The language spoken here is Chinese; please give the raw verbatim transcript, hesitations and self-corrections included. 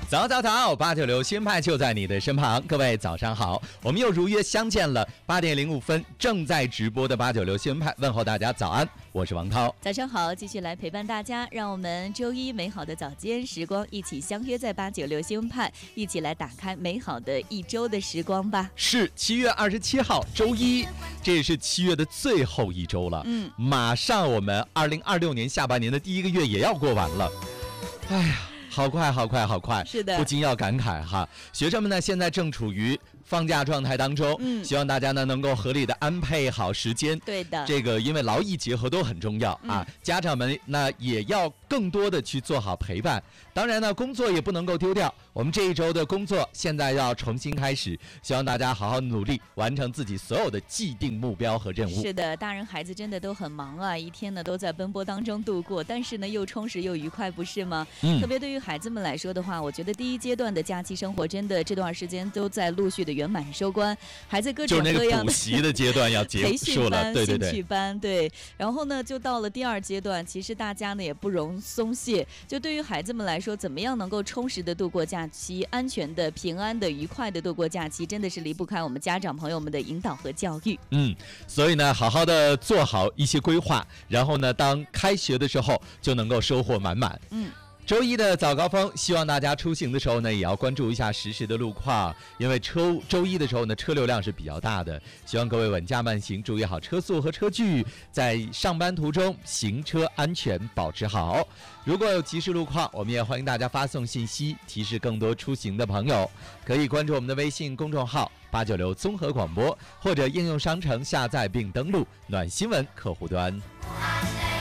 早早早，八九六新派就在你的身旁，各位早上好，我们又如约相见了。八点零五分，正在直播的八九六新派问候大家早安，我是王涛。 早上好，继续来陪伴大家，让我们周一美好的早间时光一起相约在八九六新派，一起来打开美好的一周的时光吧。 是七月二十七号周一，这也是七月的最后一周了。嗯，马上我们二零二六年下半年的第一个月也要过完了。哎呀，好快好快好快， 是的， 不禁要感慨哈。学生们呢现在正处于放假状态当中，嗯，希望大家呢能够合理的安排好时间。 对的， 这个因为劳逸结合都很重要啊，嗯、家长们呢也要更多的去做好陪伴。当然呢，工作也不能够丢掉。我们这一周的工作现在要重新开始，希望大家好好努力，完成自己所有的既定目标和任务。 是的，大人孩子真的都很忙啊，一天呢都在奔波当中度过，但是呢又充实又愉快，不是吗？嗯，特别对于孩子们来说的话，我觉得第一阶段的假期生活真的这段时间都在陆续的圆满收官，孩子各种各样的就是那个补习的阶段要结束了，对对对， 兴趣班，对。然后呢，就到了第二阶段，其实大家呢也不容松懈。就对于孩子们来说，怎么样能够充实的度过假期，安全的、平安的、愉快的度过假期，真的是离不开我们家长朋友们的引导和教育。 嗯，所以呢，好好的做好一些规划，然后呢，当开学的时候就能够收获满满。嗯。周一的早高峰，希望大家出行的时候呢，也要关注一下实时的路况，因为周周一的时候呢，车流量是比较大的，希望各位稳驾慢行，注意好车速和车距，在上班途中行车安全保持好。如果有急事路况，我们也欢迎大家发送信息提示更多出行的朋友，可以关注我们的微信公众号八九六综合广播，或者应用商城下载并登录暖新闻客户端。